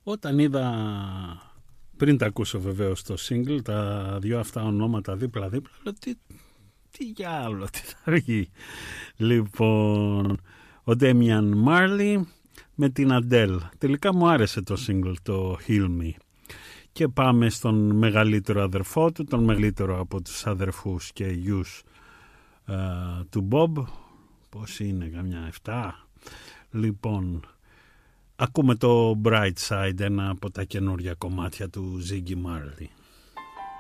Όταν είδα, πριν τα ακούσω βεβαίως το single, τα δύο αυτά ονόματα δίπλα-δίπλα, λέω τι για άλλο, τι θα βγει. Λοιπόν, ο Damian Marley με την Adele. Τελικά μου άρεσε το single, το Heal Me. Και πάμε στον μεγαλύτερο αδερφό του, τον μεγαλύτερο από τους αδερφούς και γιους του Bob. Πώς είναι, καμιά 7. Λοιπόν, ακούμε το Bright Side, ένα από τα καινούργια κομμάτια του Ziggy Marley.